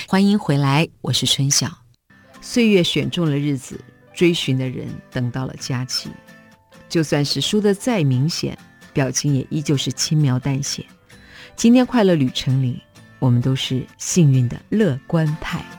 欢迎回来，我是春晓。岁月选中了日子，追寻的人等到了假期。就算是输得再明显，表情也依旧是轻描淡写。今天快乐旅程里，我们都是幸运的乐观派。